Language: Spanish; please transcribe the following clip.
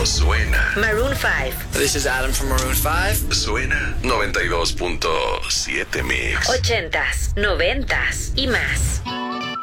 Suena. Maroon 5. This is Adam from Maroon 5. Suena 92.7 Mix. 80s, 90s y más.